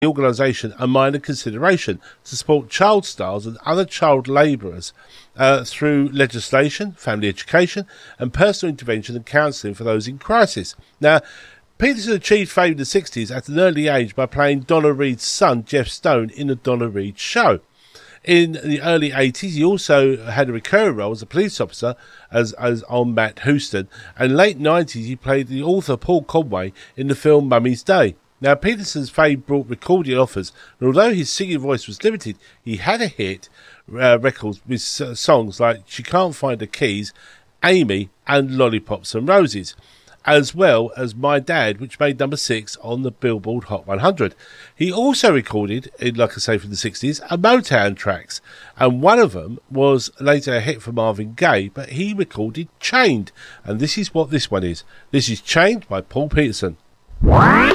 the organisation a minor consideration to support child stars and other child labourers through legislation, family education, and personal intervention and counselling for those in crisis. Now, Peterson achieved fame in the 60s at an early age by playing Donna Reed's son, Jeff Stone, in the Donna Reed Show. In the early 80s, he also had a recurring role as a police officer as on Matt Houston, and late 90s he played the author Paul Conway in the film Mummy's Day. Now, Peterson's fame brought recording offers, and although his singing voice was limited, he had a hit records with songs like She Can't Find the Keys, Amy, and Lollipops and Roses, as well as My Dad, which made number 6 on the Billboard Hot 100. He also recorded, like I say, from the 60s, a Motown tracks, and one of them was later a hit for Marvin Gaye, but he recorded Chained, and this is what this one is. This is Chained by Paul Peterson.